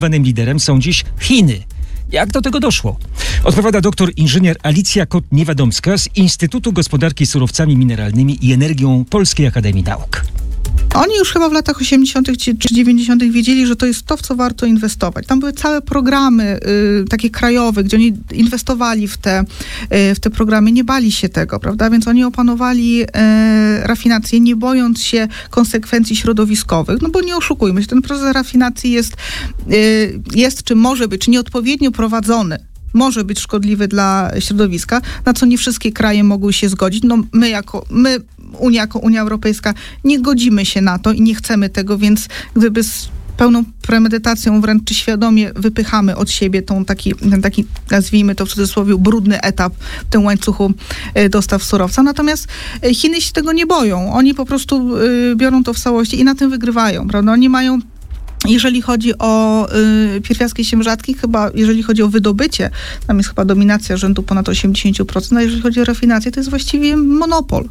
liderem są dziś Chiny. Jak do tego doszło? Odpowiada doktor inżynier Alicja Kot-Niewiadomska z Instytutu Gospodarki Surowcami Mineralnymi i Energią Polskiej Akademii Nauk. Oni już chyba w latach 80. czy 90. wiedzieli, że to jest to, w co warto inwestować. Tam były całe programy takie krajowe, gdzie oni inwestowali w te programy, nie bali się tego, prawda? Więc oni opanowali rafinację, nie bojąc się konsekwencji środowiskowych. No bo nie oszukujmy się, ten proces rafinacji jest czy może być, czy nieodpowiednio prowadzony, może być szkodliwy dla środowiska, na co nie wszystkie kraje mogły się zgodzić. No my jako Unia Europejska nie godzimy się na to i nie chcemy tego, więc gdyby z pełną premedytacją wręcz czy świadomie wypychamy od siebie ten taki, nazwijmy to w cudzysłowie, brudny etap w tym łańcuchu dostaw surowca. Natomiast Chiny się tego nie boją. Oni po prostu biorą to w całości i na tym wygrywają, prawda? Oni mają, jeżeli chodzi o pierwiastki ziem rzadkich, jeżeli chodzi o wydobycie, tam jest chyba dominacja rzędu ponad 80%, a jeżeli chodzi o rafinację, to jest właściwie monopol.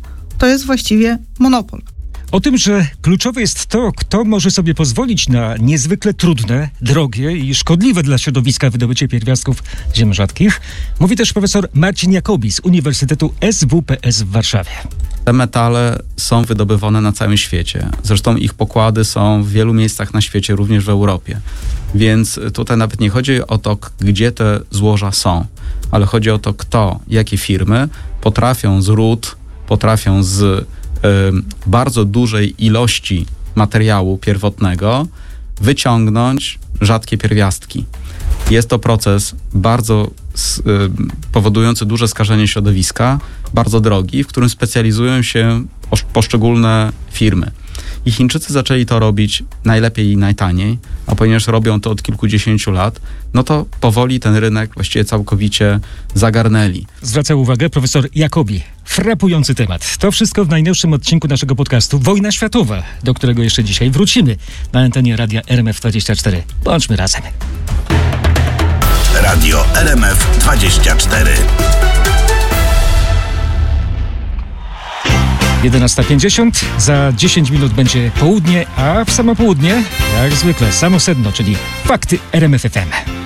O tym, że kluczowe jest to, kto może sobie pozwolić na niezwykle trudne, drogie i szkodliwe dla środowiska wydobycie pierwiastków ziem rzadkich, mówi też profesor Marcin Jacobi z Uniwersytetu SWPS w Warszawie. Te metale są wydobywane na całym świecie. Zresztą ich pokłady są w wielu miejscach na świecie, również w Europie. Więc tutaj nawet nie chodzi o to, gdzie te złoża są, ale chodzi o to, jakie firmy potrafią z bardzo dużej ilości materiału pierwotnego wyciągnąć rzadkie pierwiastki. Jest to proces bardzo powodujący duże skażenie środowiska, bardzo drogi, w którym specjalizują się poszczególne firmy. I Chińczycy zaczęli to robić najlepiej i najtaniej, a ponieważ robią to od kilkudziesięciu lat, no to powoli ten rynek właściwie całkowicie zagarnęli. Zwraca uwagę profesor Jacobi. Frapujący temat. To wszystko w najnowszym odcinku naszego podcastu Wojna Światowa, do którego jeszcze dzisiaj wrócimy na antenie Radia RMF24. Bądźmy razem. Radio RMF24. 11:50, za 10 minut będzie południe, a w samo południe, jak zwykle, samo sedno, czyli fakty RMF FM.